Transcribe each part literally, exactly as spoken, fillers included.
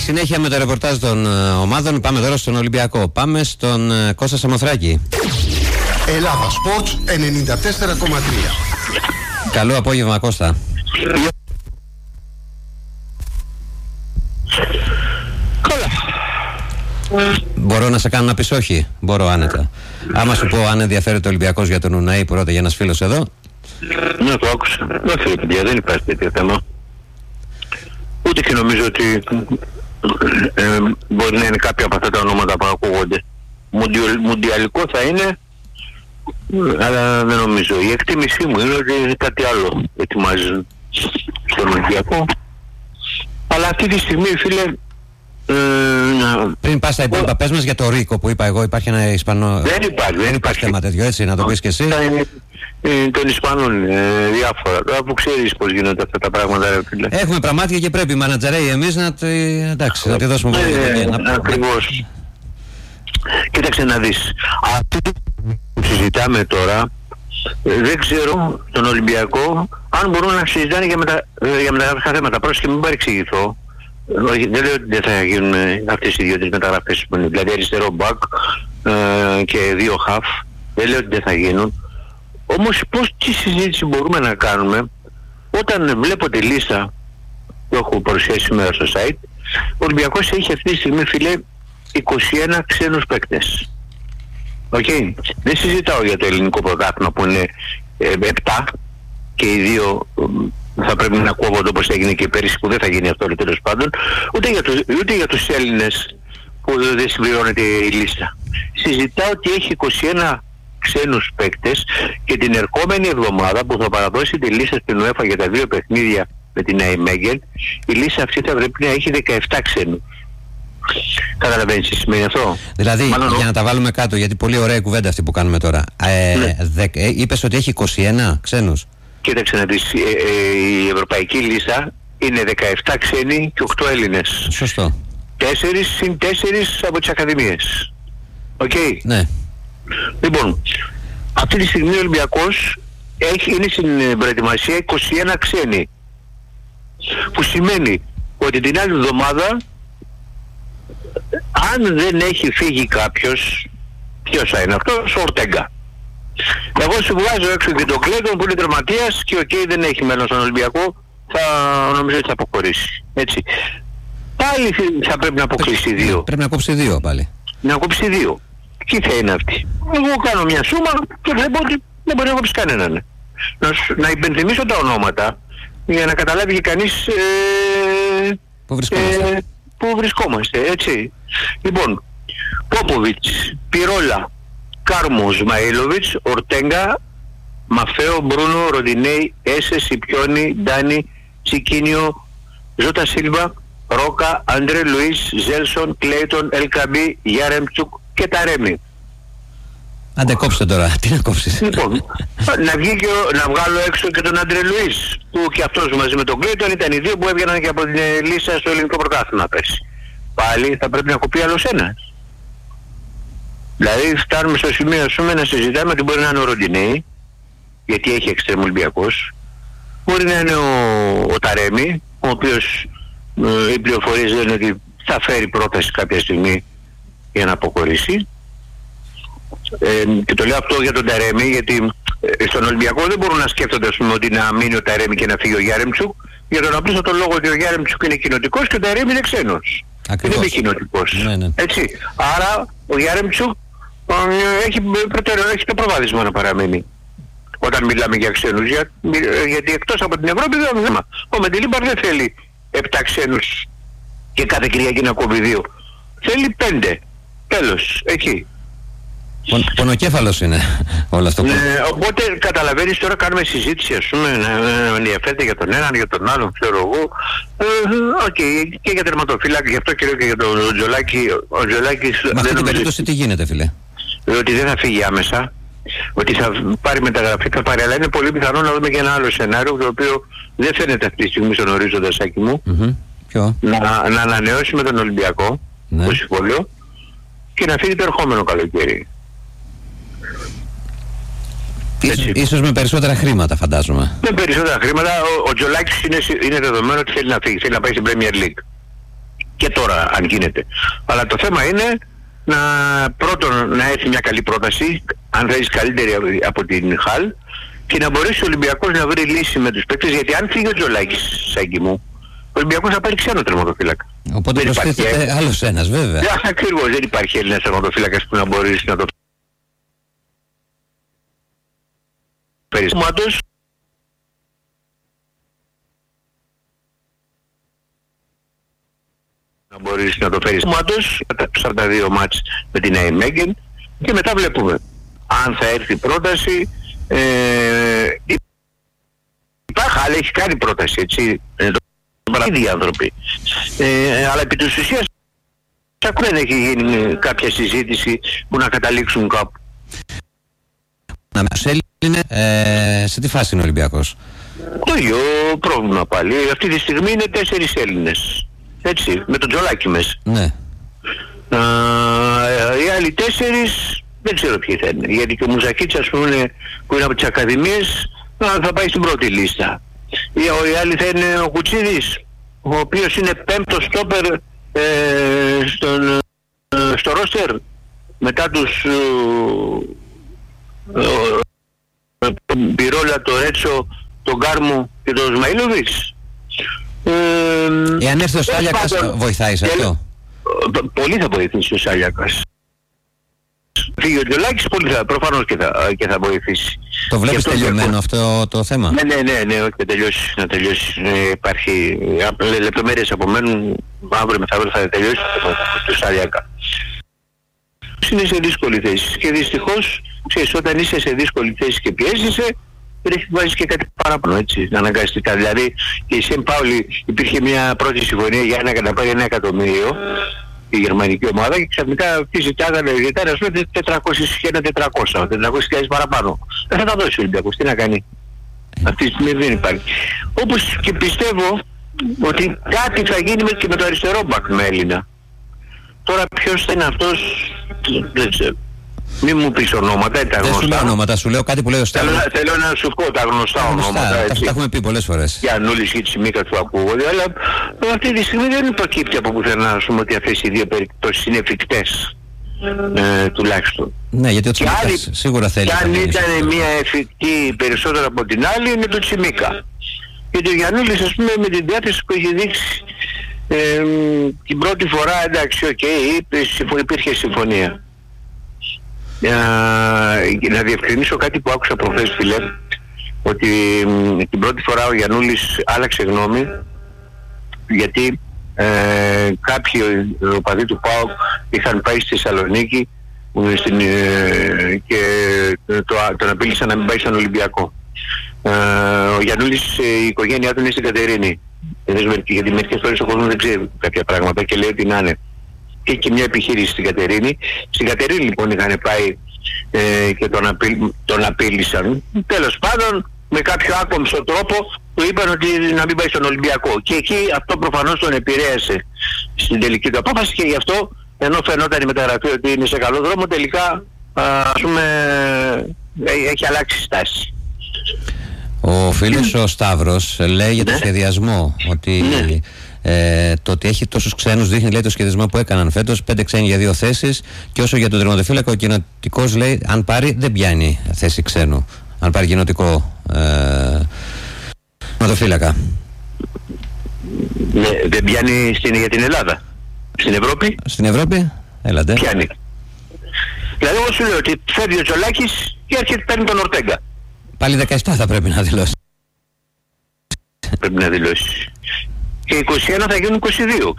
συνέχεια με το ρεπορτάζ των ομάδων. Πάμε τώρα στον Ολυμπιακό. Πάμε στον Κώστα Σαμοθράκη. Ελλάδα Sports ενενήντα τέσσερα κόμμα τρία. Καλό απόγευμα, Κώστα. Μπορώ να σε κάνω να πεις όχι? Μπορώ άνετα. Άμα σου πω αν ενδιαφέρεται ο Ολυμπιακός για τον Ουναή που ρώταγε ένας φίλος εδώ. Ναι, το άκουσα. Όχι, παιδιά, δεν υπάρχει τέτοιο θέμα. Ούτε και νομίζω ότι ε, μπορεί να είναι κάποια από αυτά τα ονόματα που ακούγονται. Μουντιαλικό θα είναι, αλλά δεν νομίζω. Η εκτίμησή μου είναι ότι κάτι άλλο ετοιμάζουν στον Ολυμπιακό. Αλλά αυτή τη στιγμή, φίλε, Ε, Πριν πας στα υπόλοιπα, πες μας για το Ρίκο που είπα εγώ. Υπάρχει ένα Ισπανό. Δεν υπάρχει, δεν υπάρχει θέμα τέτοιο, έτσι, να το πεις και εσύ. Ε, των Ισπανών ε, διάφορα. Τώρα που ξέρεις πώς γίνονται αυτά τα πράγματα, ρε φίλε. Έχουμε πραγμάτια και πρέπει οι μανατζαρέοι εμείς να τη, εντάξει, να τη δώσουμε ε, να... Ακριβώς. Κοίταξε να δεις. Αυτό που συζητάμε τώρα, ε, δεν ξέρω τον Ολυμπιακό αν μπορούν να συζητάνε για, μετα... για μεταγραφικά θέματα. Πρόσεχε, μην παρεξηγηθώ. Δεν λέω ότι δεν θα γίνουν αυτές οι δύο-τρεις μεταγραφές, δηλαδή αριστερό μπακ ε, και δύο χαφ. Δεν λέω ότι δεν θα γίνουν. Όμως πώς τη συζήτηση μπορούμε να κάνουμε όταν βλέπω τη λίστα που έχω παρουσιάσει σήμερα στο site? Ο Ολυμπιακός έχει αυτή τη στιγμή, φίλε, είκοσι ένα ξένους παίκτες. Οκ. Okay. Δεν συζητάω για το ελληνικό πρωτάθλημα που είναι ε, επτά και οι δύο ε, θα πρέπει να κόβονται όπως έγινε και πέρυσι, που δεν θα γίνει αυτό τέλος πάντων, ούτε για, τους, ούτε για τους Έλληνες που δεν συμπληρώνεται η λίστα. Συζητάω ότι έχει είκοσι ένα ξένους παίκτες και την ερχόμενη εβδομάδα που θα παραδώσει τη λίστα στην UEFA για τα δύο παιχνίδια με την Νάιμεγεν, η λίστα αυτή θα πρέπει να έχει δεκαεπτά ξένους. Καταλαβαίνεις τι σημαίνει αυτό? Δηλαδή, Μάλλον, για να τα βάλουμε κάτω, γιατί πολύ ωραία κουβέντα αυτή που κάνουμε τώρα. Ε, ναι. δε, ε, είπες ότι έχει είκοσι ένα ξένους. Κοίταξε να δεις, ε, ε, η ευρωπαϊκή λίστα είναι δεκαεπτά ξένοι και οκτώ Έλληνες. Σωστό. τέσσερα συν τέσσερα από τις ακαδημίες. Οκ. Okay. Ναι. Λοιπόν, αυτή τη στιγμή ο Ολυμπιακός έχει, είναι στην προετοιμασία είκοσι ένα ξένοι. Που σημαίνει ότι την άλλη εβδομάδα, αν δεν έχει φύγει κάποιος, ποιος θα είναι αυτός? Ο Ορτέγκα. Εγώ σου βγάζω έξω και τον Κλέιτον που είναι τερματίας και οκ, okay, δεν έχει μέλλον στον Ολυμπιακό, θα νομίζω ότι θα αποχωρήσει. Έτσι. Πάλι θα πρέπει να αποκλείσει δύο. Πρέπει να κόψει δύο πάλι. Να κόψει δύο. Τι θα είναι αυτή? Εγώ κάνω μια σούμα και βλέπω ότι δεν μπορεί να κόψει κανέναν. Να, να υπενθυμίσω τα ονόματα για να καταλάβει και κανείς ε, που βρισκόμαστε. Ε, που βρισκόμαστε, έτσι. Λοιπόν, Πόποβιτς, Πυρόλα, Κάρμο, Σμαΐλοβιτς, Ορτέγκα, Μαφέο, Μπρούνο, Ροντινέι, Έσε, Σιπιόνι, Ντάνι, Τσικίνιο, Ζώτα Σίλβα, Ρόκα, Άντρε Λουίς, Ζέλσον, Κλέιτον, Ελκαμπή, Γιάρεμτσουκ και Ταρέμι. Άντε κόψτε τώρα, τι να κόψεις? Λοιπόν, να, βγει και, να βγάλω έξω και τον Άντρε Λουίς, που και αυτός μαζί με τον Κλέιτον ήταν οι δύο που έβγαιναν και από την λίστα στο ελληνικό πρωτάθλημα πέρσι. Πάλι θα πρέπει να κοπεί άλλος ένας. Δηλαδή φτάνουμε στο σημείο πούμε, να συζητάμε ότι μπορεί να είναι ο Ροντινέι, γιατί έχει εξτρέμ Ολυμπιακός, μπορεί να είναι ο, ο Ταρέμι, ο οποίος ε, οι πληροφορίες λένε ότι θα φέρει πρόταση κάποια στιγμή για να αποχωρήσει. Ε, και το λέω αυτό για τον Ταρέμι, γιατί ε, στον Ολυμπιακό δεν μπορούν να σκέφτονται ας πούμε, ότι να μείνει ο Ταρέμι και να φύγει ο Γιάρεμτσουκ, για τον απλούστατο λόγο ότι ο Γιάρεμτσουκ είναι κοινοτικός και ο Ταρέμι είναι ξένος. Ακριβώς. Δεν είναι κοινοτικός. Ναι, ναι. Έτσι. Άρα ο Γιάρεμτσουκ έχει, έχει το προβάδισμα να παραμείνει όταν μιλάμε για ξένους, για, γιατί εκτός από την Ευρώπη δεν είναι θέμα. Ο Μεντιλίμπαρ δεν θέλει επτά ξένους και κάθε Κυριακή να κόβει δύο. Θέλει πέντε. Τέλος. Εκεί. Πον, πονοκέφαλος είναι όλο αυτό. Ναι, οπότε καταλαβαίνεις τώρα κάνουμε συζήτηση ας πούμε, να ενδιαφέρεται για τον έναν, για τον άλλον, ξέρω εγώ. Ε, okay, και για τερματοφύλακα, γι' αυτό και λέω και για τον Τζολάκη. Ο Τζολάκης με αυτή την περίπτωση τι γίνεται, φίλε? Ότι δεν θα φύγει άμεσα, ότι θα πάρει μεταγραφή, θα πάρει, αλλά είναι πολύ πιθανό να δούμε και ένα άλλο σενάριο το οποίο δεν φαίνεται αυτή τη στιγμή στον ορίζοντα Σάκη μου. Mm-hmm. Ποιο? Να, να ανανεώσει με τον Ολυμπιακό, ναι, το συμβόλαιο και να φύγει το ερχόμενο καλοκαίρι. Ίσως, ίσως με περισσότερα χρήματα φαντάζομαι. Με περισσότερα χρήματα. Ο, ο Τζολάκης είναι, είναι δεδομένο ότι θέλει να φύγει, θέλει να πάει στην Premier League. και τώρα αν γίνεται. Αλλά το θέμα είναι να πρώτον να έρθει μια καλή πρόταση, αν θέλεις καλύτερη από την Χαλ, και να μπορέσει ο Ολυμπιακός να βρει λύση με τους παίκτες, γιατί αν φύγει ο Τζολάκης Σάκη μου, ο Ολυμπιακός θα πάρει ξένο τερματοφύλακα. Οπότε προσθέτεται άλλος ένας, βέβαια. Ακριβώς, δεν υπάρχει Έλληνας τερματοφύλακας που να μπορείς να το φέρεις. Να μπορείς να το φέρεις μάτως, τα σαράντα δύο μάτς με την Nijmegen, και μετά βλέπουμε αν θα έρθει πρόταση. Ε, υπάρχει, αλλά έχει κάνει πρόταση, έτσι, ε, το παραδείγει οι άνθρωποι. Ε, αλλά επί της ουσίας δεν έχει γίνει κάποια συζήτηση που να καταλήξουν κάπου. Να τους Έλληνες, ε, σε τι φάση είναι ο Ολυμπιακός? Το ίδιο πρόβλημα πάλι. Αυτή τη στιγμή είναι τέσσερις Έλληνες. Έτσι, με τον Τζολάκη μέσα. Ναι. Α, οι άλλοι τέσσερις δεν ξέρω ποιοι θα είναι. Γιατί και ο Μουζακίτς, ας πούμε, που είναι από τις ακαδημίες, θα πάει στην πρώτη λίστα. Οι, οι άλλοι θα είναι ο Κουτσίδης, ο οποίος είναι πέμπτος στόπερ ε, στον, ε, στο ρόστερ, μετά τους τον Πυρόλα, τον Ρέτσο, τον Γκάρμου και τον Σμαΐλοβιτς. Ε, Εάν έρθει ο Σάλιακας, βοηθάει σε αυτό? Πολύ θα βοηθήσει ο Σάλιακας. Φύγει ο Τζολάκης, πολύ θα, προφανώς και θα, και θα βοηθήσει. Το βλέπεις τελειωμένο αυτό το θέμα? Ναι, ναι, ναι, ναι, όχι, να τελειώσει, να τελειώσει. Ε, υπάρχει, λεπτομέρειες απομένουν, αύριο μεθαύριο θα τελειώσει το Σάλιακα. Είναι σε δύσκολη θέση και δυστυχώς, ξέρεις, όταν είσαι σε δύσκολη θέση και πιέζεσαι, πρέπει να βάζεις και κάτι παράπονο, έτσι, αναγκαστικά. Δηλαδή, και η Σεν Πάουλη υπήρχε μια πρώτη συμφωνία για ένα, να πάρει ένα εκατομμύριο, η γερμανική ομάδα, και ξαφνικά αυτοί ζητάγανε γιατί ας πούμε τετρακόσιες και ένα τετρακόσια, τετρακόσιες χιλιάδες παραπάνω. Δεν θα τα δώσει ο Ολυμπιακός, τι να κάνει. Αυτή τη στιγμή δεν υπάρχει. Όπως και πιστεύω ότι κάτι θα γίνει και με το αριστερό μπακ με Έλληνα. Τώρα ποιος θα είναι αυτός, δεν ξέρω. Μην μου πεις ονόματα, τα γνωστά. Δεν σου λέω ονόματα, σου λέω κάτι που λέει ο Σταύρος. Θέλω, θέλω να σου πω τα γνωστά, γνωστά ονόματα. Τα, τα έχουμε πει πολλές φορές. Γιαννούλης και Τσιμίκα του ακούγονται, αλλά αυτή τη στιγμή δεν προκύπτει από πουθενά, ας πούμε, ότι αυτές οι δύο περιπτώσεις είναι εφικτές. Ε, τουλάχιστον. Ναι, γιατί ο Τσιμίκας σίγουρα θέλει. Και αν ήταν μια εφικτή περισσότερο από την άλλη, είναι το Τσιμίκα. Γιατί ο Γιαννούλης, ας πούμε, με την διάθεση που έχει δείξει ε, την πρώτη φορά, εντάξει, οκ, okay, υπήρχε συμφωνία. Για να διευκρινίσω κάτι που άκουσα προχθές, φίλε, ότι την πρώτη φορά ο Γιαννούλης άλλαξε γνώμη γιατί ε, κάποιοι οπαδοί του ΠΑΟΚ είχαν πάει στη Θεσσαλονίκη στην, ε, και το, τον απείλησαν να μην πάει στον Ολυμπιακό. Ε, ο Γιαννούλης, η οικογένειά του είναι στην Κατερίνη, γιατί μερικές φορές ο κόσμος δεν ξέρει κάποια πράγματα και λέει ότι να είναι. Και, και μια επιχείρηση στην Κατερίνη. Στην Κατερίνη λοιπόν είχαν πάει ε, και τον, απειλ, τον απείλησαν. Τέλος πάντων, με κάποιο άκομψο τρόπο του είπαν ότι να μην πάει στον Ολυμπιακό. Και εκεί αυτό προφανώς τον επηρέασε στην τελική του απόφαση, και γι' αυτό, ενώ φαινόταν η μεταγραφή ότι είναι σε καλό δρόμο, τελικά ας πούμε έχει αλλάξει στάση. Ο φίλος ο Σταύρος λέει για το ναι. σχεδιασμό ότι ναι. Ε, το ότι έχει τόσους ξένους δείχνει, λέει, το σχεδιασμό που έκαναν φέτος, πέντε ξένοι για δύο θέσεις, και όσο για τον τερματοφύλακα, ο κοινοτικός, λέει, αν πάρει δεν πιάνει θέση ξένου, αν πάρει κοινοτικό ε, τερματοφύλακα. Ναι, δεν πιάνει στην, για την Ελλάδα, στην Ευρώπη. Στην Ευρώπη, έλατε. Πιάνει. Δηλαδή εγώ σου λέω ότι φεύγει ο Τζολάκης και έρχεται, παίρνει τον Ορτέγκα. Πάλι δεκαεπτά θα πρέπει να δηλώσει. Πρέπει να δηλώσει. Και είκοσι ένα θα γίνουν είκοσι δύο.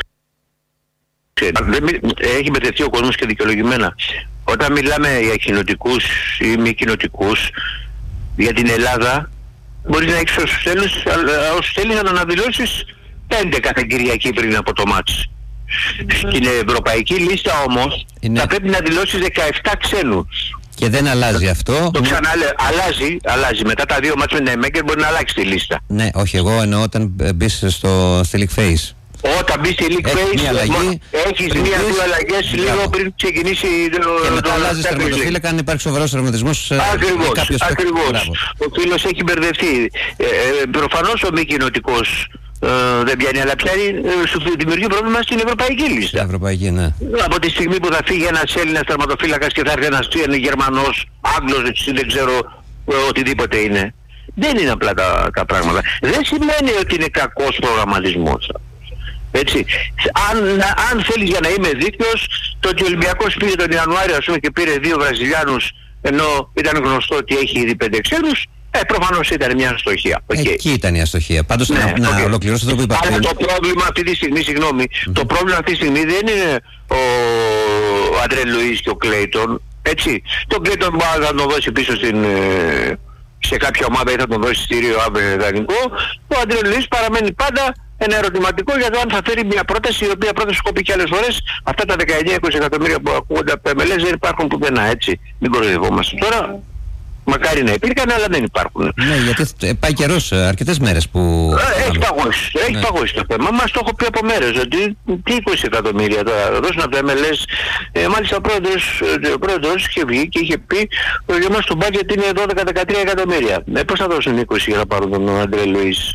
Έχει μπερδευτεί ο κόσμος και δικαιολογημένα. Όταν μιλάμε για κοινοτικούς ή μη κοινοτικούς, για την Ελλάδα, μπορείς να έχεις όσους θέλεις, όσους θέλεις να αναδηλώσεις πέντε κάθε Κυριακή πριν από το μάτς. Στην ευρωπαϊκή λίστα όμως είναι... θα πρέπει να δηλώσεις δεκαεπτά ξένους. Και δεν αλλάζει αυτό. Το ξαναλέω, αλλάζει, αλλάζει. Μετά τα δύο μάτς με την Nijmegen μπορεί να αλλάξει τη λίστα. Ναι, όχι, εγώ εννοώ όταν μπεις στο, στη League Phase. Όταν μπεις στη League Phase, μια αλλαγή, έχεις μία-δύο αλλαγές λίγο πριν ξεκινήσει το... Και μετά το, αλλάζεις τερματοφύλακα αν υπάρχει σοβαρός τραυματισμός. Ακριβώς, ακριβώς. Ο φίλος έχει μπερδευτεί. Ε, ε, προφανώς ο μη κοινοτικός ε, δεν πιάνει, αλλά πιάνει, ε, σου δημιουργεί πρόβλημα στην ευρωπαϊκή λίστα. Ευρωπαϊκή, ναι. Από τη στιγμή που θα φύγει ένας Έλληνας τερματοφύλακας και θα έρθει ένας Γερμανός, Άγγλος, δεν ξέρω, ε, οτιδήποτε είναι. Δεν είναι απλά τα, τα πράγματα. Δεν σημαίνει ότι είναι κακός προγραμματισμός. Έτσι. Αν, αν θέλεις, για να είμαι δίκαιος, το ότι ο Ολυμπιακός πήγε τον Ιανουάριο, ας πούμε, και πήρε δύο Βραζιλιάνους, ενώ ήταν γνωστό ότι έχει ήδη πέντε ξένους, ε, προφανώς ήταν μια αστοχία. Okay. Εκεί ήταν η αστοχία. Πάντως ναι, να, okay. να ολοκληρώσω το που είπα. Αλλά το πρόβλημα αυτή τη στιγμή, συγγνώμη, mm-hmm. το πρόβλημα αυτή τη στιγμή δεν είναι ο Αντρέ Λουίς και ο Κλέιτον. Έτσι. Τον Κλέιτον μπορεί να τον δώσει πίσω στην, σε κάποια ομάδα ή θα τον δώσει στήριο δανεικό. Ο Αντρέ Λουίς παραμένει πάντα ένα ερωτηματικό για το αν θα φέρει μια πρόταση, η οποία πρόταση κόπηκε και άλλες φορές. Αυτά τα δεκαεννιά είκοσι εκατομμύρια που ακούγονται από το εμ ελ ες δεν υπάρχουν πουθενά, έτσι. Μην κοροϊδευόμαστε τώρα. Μακάρι να υπήρχαν, αλλά δεν υπάρχουν. Ναι, γιατί πάει καιρός, αρκετές μέρες που... Ε, έχει παγώσει, έχει ναι. παγώσει το θέμα. Μας το έχω πει από μέρες, ότι τι είκοσι εκατομμύρια θα δώσουν από το εμ ελ ες. Ε, μάλιστα ο πρόεδρος, ο πρόεδρος είχε βγει και είχε πει ότι για μας το budget είναι δώδεκα με δεκατρία εκατομμύρια. Ε, πώς θα δώσουν είκοσι για να πάρουν τον Αντρέ Λουίς?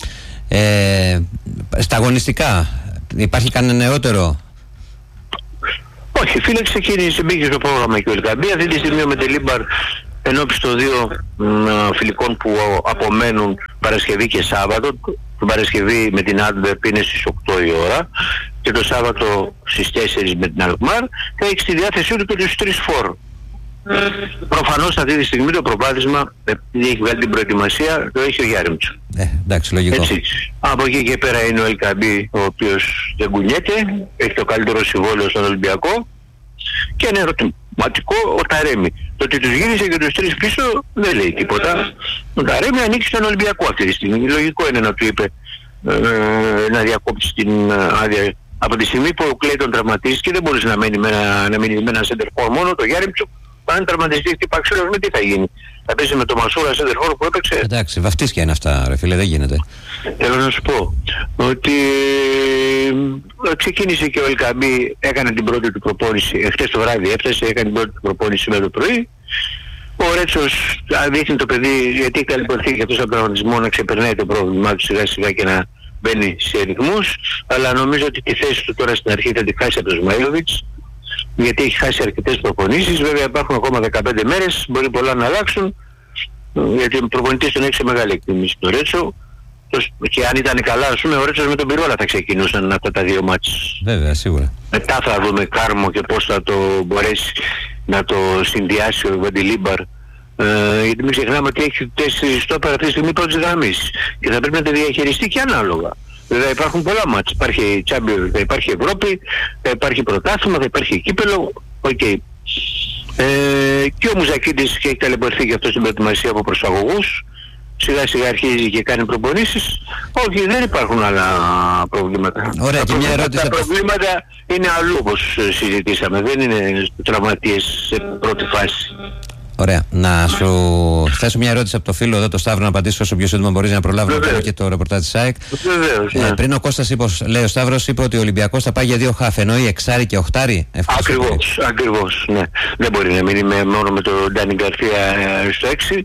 Ε, στα αγωνιστικά υπάρχει κανένα νεότερο? Όχι, φίλε, ξεκίνησε, μπήκε στο πρόγραμμα και ο Ελκαμπή. Αυτή τη στιγμή με τη Λίμπαρ ενώπιση των δύο μ, φιλικών που απομένουν Παρασκευή και Σάββατο. Την Παρασκευή με την Άντβερπ είναι στις οκτώ η ώρα και το Σάββατο στις τέσσερις με την Αλκμάρ, θα έχει στη διάθεσή του και τους τρεις φορ. Προφανώς αυτή τη στιγμή το προβάδισμα, επειδή έχει βγάλει την προετοιμασία, το έχει ο Γιάρεμτσο. Ε, εντάξει, λογικό. Έτσι. Από εκεί και πέρα είναι ο Ελκαμπή, ο οποίος δεν κουνιέται, έχει το καλύτερο συμβόλαιο στον Ολυμπιακό και είναι ερωτηματικό ο Ταρέμι. Το ότι τους γύρισε και τους τρεις πίσω δεν λέει τίποτα. Ο Ταρέμι ανήκει στον Ολυμπιακό αυτή τη στιγμή. Λογικό είναι να του είπε ε, να διακόψει την άδεια. Από τη στιγμή που ο Κλέιτον τραυματίστηκε δεν μπορούσε να μείνει με ένα, να μείνει με ένα center for μόνο. Το Γιάρεμτσο, αν τραυματιστεί χτύπα ξύλος, με τι θα γίνει? Θα παίζει με το Μασούρα center for που έπαιξε. Εντάξει, βαφτίσκια είναι αυτά, ρε φίλε, δεν γίνεται. Θέλω να σου πω ότι ε, ξεκίνησε και ο Ελκαμπή, έκανε την πρώτη του προπόνηση, εχθές το βράδυ έφτασε, έκανε την πρώτη του προπόνηση με το πρωί. Ο Ρέτσος δείχνει το παιδί, γιατί έχει ταλαιπωρηθεί και αυτός από τον αγωνισμό, να ξεπερνάει το πρόβλημά του σιγά σιγά και να μπαίνει σε ρυθμούς, αλλά νομίζω ότι τη θέση του τώρα στην αρχή θα τη χάσει από τον Σμαϊλόβιτς, γιατί έχει χάσει αρκετές προπονήσεις. Βέβαια υπάρχουν ακόμα δεκαπέντε μέρες, μπορεί πολλά να αλλάξουν, γιατί ο προπονητής τον έχει σε μεγάλη εκτίμηση το Ρέτσο. Και αν ήταν καλά, ας πούμε, ο Ρέτσος με τον Πυρόλα θα ξεκινούσαν αυτά τα δύο μάτς. Βέβαια, σίγουρα. Μετά θα δούμε Κάρμο και πώς θα το μπορέσει να το συνδυάσει ο Βαντιλίμπαρ. Ε, γιατί μην ξεχνάμε ότι έχει τέσσερις στόπερ αυτή τη στιγμή πρώτης γραμμής και θα πρέπει να τα διαχειριστεί και ανάλογα. Βέβαια υπάρχουν πολλά μάτς. Υπάρχει Champions, θα υπάρχει Ευρώπη, θα υπάρχει πρωτάθλημα, θα υπάρχει κύπελο. Οκ. Okay. Ε, και ο Μουζακίτης και έχει ταλαιπωρηθεί και αυτό στην προετοιμασία από προσαγωγούς. Σιγά σιγά αρχίζει και κάνει προπονήσεις. Όχι, δεν υπάρχουν άλλα προβλήματα. Ωραία, τα, και μια ερώτηση... τα προβλήματα είναι αλλού, όπως συζητήσαμε. Δεν είναι τραυματίες σε πρώτη φάση. Ωραία. Να σου θέσω μια ερώτηση από το φίλο εδώ, το Σταύρο, να απαντήσω όσο πιο σύντομα μπορείς, να προλάβουμε ακόμα και το ρεπορτάζ της ΑΕΚ. Βεβαίως, ναι. ε, πριν ο Κώστας είπε, λέει ο Σταύρος, είπε ότι ο Ολυμπιακός θα πάει για δύο χαφ, εννοεί εξάρι και οχτάρι. Ακριβώς, ακριβώς, ναι. Δεν μπορεί να μείνει με, μόνο με τον Ντάνι Γκαρθία στο έξι.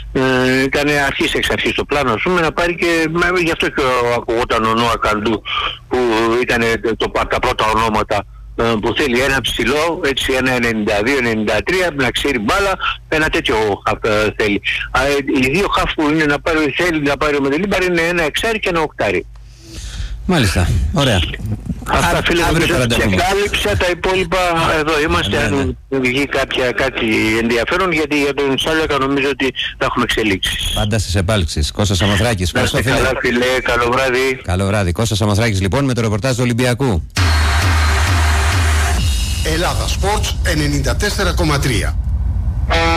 Ε, ήταν αρχής εξ αρχής το πλάνο, ας πούμε, να πάρει και, με, γι' αυτό και ακουγόταν ο Νόα Καντού, που ήταν το, τα πρώτα ονόματα, που θέλει ένα ψηλό, έτσι ένα ενενήντα δύο ενενήντα τρία, να ξέρει μπάλα, ένα τέτοιο χαφ θέλει. Α, οι δύο χαφ που είναι να πάρει, θέλει να πάρει ο Μεντελίμπαρ είναι ένα εξάρι και ένα οκτάρι. Μάλιστα, ωραία. Αυτά, φίλε, και κάλυψα τα υπόλοιπα. Εδώ είμαστε, ναι, ναι. Αν βγει κάποια, κάτι ενδιαφέρον, γιατί για τον Σάλιακα νομίζω ότι θα έχουμε εξελίξεις. Πάντα στις επάλξεις. Κώστας Σαμοθράκης. Να είστε καλά, φίλε, καλό βράδυ. Καλό βράδυ. Κώστας Σαμοθράκης λοιπόν με το ρεπορτάζ του Ολυμπιακού. Ελλάδα Sports ενενήντα τέσσερα κόμμα τρία.